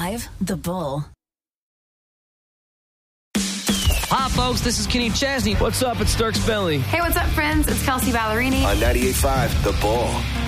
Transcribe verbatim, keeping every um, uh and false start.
five, The Bull. Hi, folks. This is Kenny Chesney. What's up? It's Dirk Bentley. Hey, what's up, friends? It's Kelsey Ballerini. On ninety-eight point five, The Bull.